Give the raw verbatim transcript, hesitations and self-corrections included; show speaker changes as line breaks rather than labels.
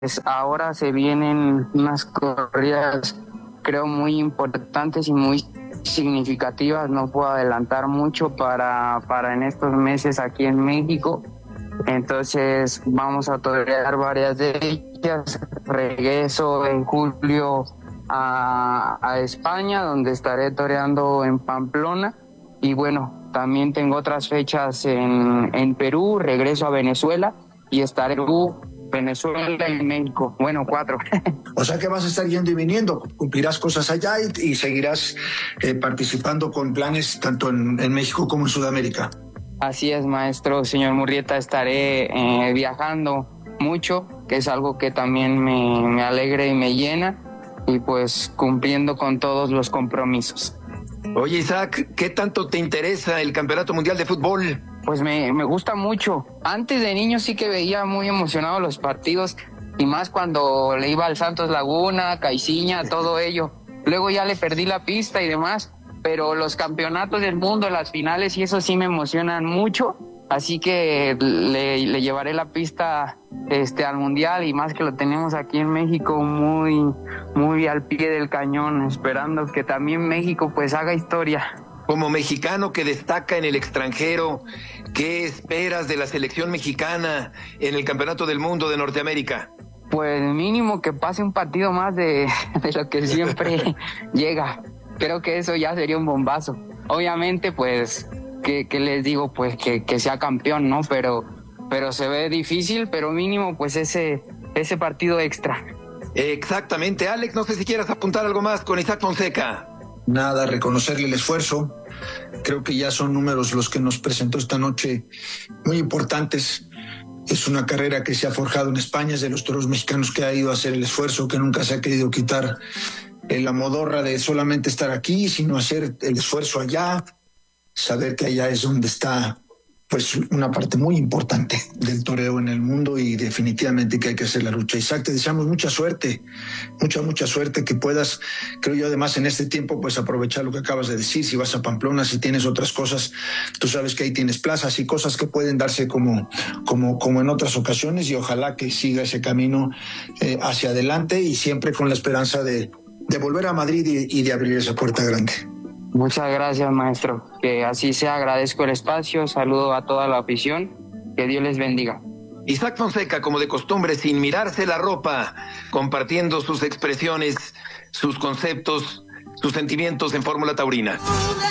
ahora se vienen unas corridas, creo, muy importantes y muy significativas. No puedo adelantar mucho para, para en estos meses aquí en México. Entonces vamos a torear varias de ellas. Regreso en julio a, a España, donde estaré toreando en Pamplona. Y bueno, también tengo otras fechas en, en Perú, regreso a Venezuela y estaré en Perú, Venezuela y México. Bueno, cuatro.
O sea que vas a estar yendo y viniendo, cumplirás cosas allá y, y seguirás eh, participando con planes tanto en, en México como en Sudamérica.
Así es, maestro, señor Murrieta, estaré eh, viajando mucho, que es algo que también me, me alegra y me llena, y pues cumpliendo con todos los compromisos.
Oye, Isaac, ¿qué tanto te interesa el Campeonato Mundial de Fútbol?
Pues me, me gusta mucho. Antes de niño sí que veía muy emocionado los partidos, y más cuando le iba al Santos Laguna, Caiciña, todo ello. Luego ya le perdí la pista y demás, pero los campeonatos del mundo, las finales y eso sí me emocionan mucho, así que le, le llevaré la pista este al mundial, y más que lo tenemos aquí en México muy muy al pie del cañón, esperando que también México pues haga historia.
Como mexicano que destaca en el extranjero, ¿qué esperas de la selección mexicana en el Campeonato del Mundo de Norteamérica?
Pues mínimo que pase un partido más de, de lo que siempre llega. Creo que eso ya sería un bombazo. Obviamente, pues, que, que les digo, pues, que, que sea campeón, ¿no? Pero, pero se ve difícil, pero mínimo, pues, ese, ese partido extra.
Exactamente. Alex, no sé si quieras apuntar algo más con Isaac Fonseca.
Nada, reconocerle el esfuerzo. Creo que ya son números los que nos presentó esta noche muy importantes. Es una carrera que se ha forjado en España, es de los toros mexicanos que ha ido a hacer el esfuerzo, que nunca se ha querido quitar la modorra de solamente estar aquí, sino hacer el esfuerzo allá, saber que allá es donde está pues una parte muy importante del toreo en el mundo, y definitivamente que hay que hacer la lucha. Isaac, te deseamos mucha suerte, mucha, mucha suerte, que puedas, creo yo, además en este tiempo, pues aprovechar lo que acabas de decir. Si vas a Pamplona, si tienes otras cosas, tú sabes que ahí tienes plazas y cosas que pueden darse como, como, como en otras ocasiones, y ojalá que siga ese camino eh, hacia adelante, y siempre con la esperanza de, de volver a Madrid y, y de abrir esa puerta grande.
Muchas gracias, maestro. Que así sea. Agradezco el espacio. Saludo a toda la afición. Que Dios les bendiga.
Isaac Fonseca, como de costumbre, sin mirarse la ropa, compartiendo sus expresiones, sus conceptos, sus sentimientos en Fórmula Taurina.